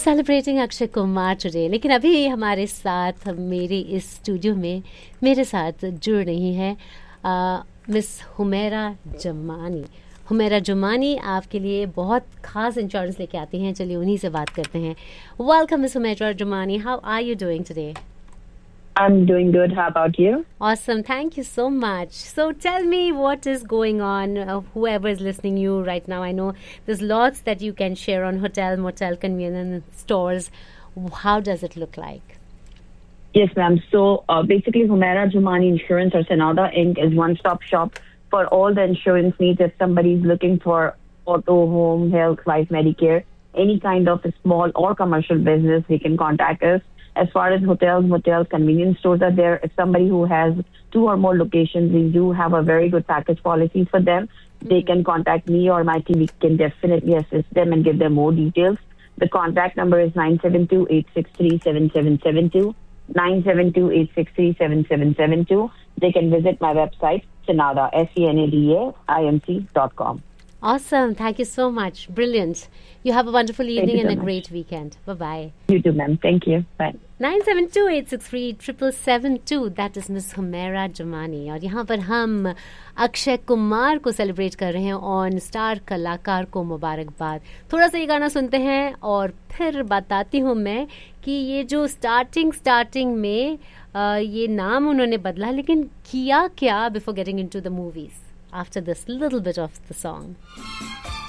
Celebrating Akshay Kumar today. लेकिन अभी हमारे साथ मेरे इस स्टूडियो में मेरे साथ जुड़ रही हैं मिस हुमैरा जमानी। हुमैरा जमानी आपके लिए बहुत खास इंश्योरेंस लेके आती हैं। चलिए उन्हीं से बात करते हैं। Welcome miss Humaira Zamani, how are you doing today? I'm doing good. How about you? Awesome. Thank you so much. So tell me what is going on. Whoever is listening you right now, I know there's lots that you can share on hotel, motel, convenience stores. How does it look like? Yes, ma'am. So basically, Humaira Jumani Insurance or Sanada Inc. is one-stop shop for all the insurance needs. If somebody is looking for auto, home, health, life, Medicare, any kind of a small or commercial business, they can contact us. As far as hotels, motels, convenience stores are there, if somebody who has 2 or more locations, we do have a very good package policy for them. They can contact me or my team. We can definitely assist them and give them more details. The contact number is 972-863-7772, 972-863-7772. They can visit my website, Senada, SENADAINC.com. Awesome. Thank you so much. Brilliant. You have a wonderful evening and a great weekend. Bye-bye. You too, ma'am. Thank you. Bye. 972-863-7772. That is Miss Humaira Jamani. और यहाँ पर हम अक्षय कुमार को celebrate कर रहे हैं on star कलाकार को मुबारकबाद। थोड़ा सा ये गाना सुनते हैं और फिर बताती हूँ मैं कि ये जो स्टार्टिंग में ये नाम उन्होंने बदला, लेकिन किया क्या before getting into the movies. After this little bit of the song.